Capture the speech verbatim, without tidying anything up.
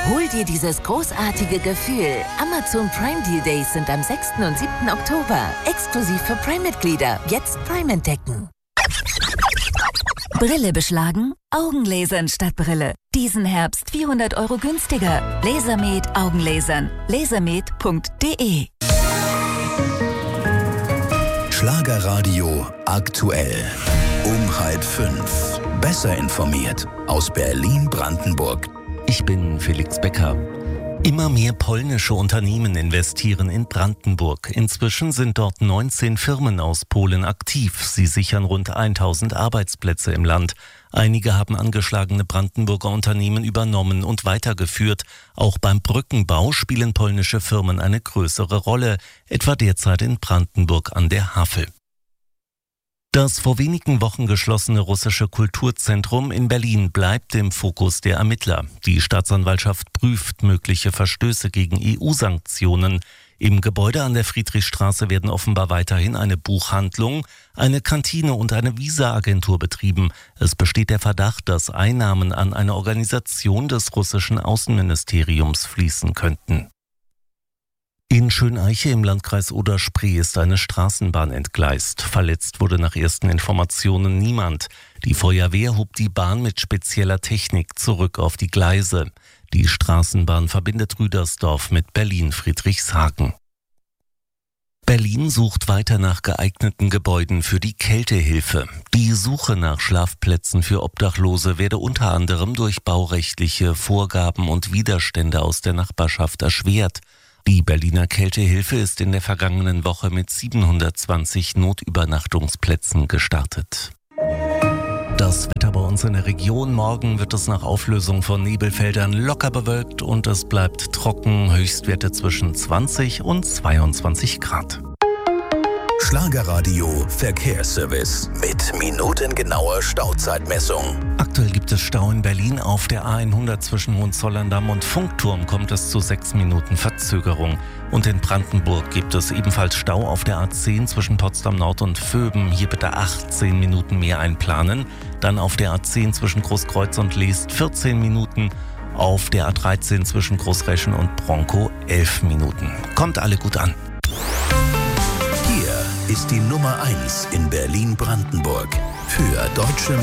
Hol dir dieses großartige Gefühl. Amazon Prime Deal Days sind am sechsten und siebten Oktober. Exklusiv für Prime-Mitglieder. Jetzt Prime entdecken. Brille beschlagen? Augenlasern statt Brille. Diesen Herbst vierhundert Euro günstiger. Lasermed Augenlasern. lasermed punkt de. Schlagerradio aktuell. Um halb fünf. Besser informiert aus Berlin-Brandenburg. Ich bin Felix Becker. Immer mehr polnische Unternehmen investieren in Brandenburg. Inzwischen sind dort neunzehn Firmen aus Polen aktiv. Sie sichern rund tausend Arbeitsplätze im Land. Einige haben angeschlagene Brandenburger Unternehmen übernommen und weitergeführt. Auch beim Brückenbau spielen polnische Firmen eine größere Rolle, etwa derzeit in Brandenburg an der Havel. Das vor wenigen Wochen geschlossene russische Kulturzentrum in Berlin bleibt im Fokus der Ermittler. Die Staatsanwaltschaft prüft mögliche Verstöße gegen E U-Sanktionen. Im Gebäude an der Friedrichstraße werden offenbar weiterhin eine Buchhandlung, eine Kantine und eine Visa-Agentur betrieben. Es besteht der Verdacht, dass Einnahmen an eine Organisation des russischen Außenministeriums fließen könnten. In Schöneiche im Landkreis Oder-Spree ist eine Straßenbahn entgleist. Verletzt wurde nach ersten Informationen niemand. Die Feuerwehr hob die Bahn mit spezieller Technik zurück auf die Gleise. Die Straßenbahn verbindet Rüdersdorf mit Berlin-Friedrichshagen. Berlin sucht weiter nach geeigneten Gebäuden für die Kältehilfe. Die Suche nach Schlafplätzen für Obdachlose werde unter anderem durch baurechtliche Vorgaben und Widerstände aus der Nachbarschaft erschwert. Die Berliner Kältehilfe ist in der vergangenen Woche mit siebenhundertzwanzig Notübernachtungsplätzen gestartet. Das Wetter bei uns in der Region. Morgen wird es nach Auflösung von Nebelfeldern locker bewölkt und es bleibt trocken. Höchstwerte zwischen zwanzig und zweiundzwanzig Grad. Schlagerradio Verkehrsservice mit minutengenauer Stauzeitmessung. Aktuell gibt es Stau in Berlin. Auf der A hundert zwischen Hohenzollern-Damm und Funkturm kommt es zu sechs Minuten Verzögerung. Und in Brandenburg gibt es ebenfalls Stau auf der A zehn zwischen Potsdam Nord und Vöben. Hier bitte achtzehn Minuten mehr einplanen. Dann auf der A zehn zwischen Großkreuz und Leest vierzehn Minuten. Auf der A dreizehn zwischen Großreschen und Bronkow elf Minuten. Kommt alle gut an. Hier ist die Nummer eins in Berlin-Brandenburg. Für deutsche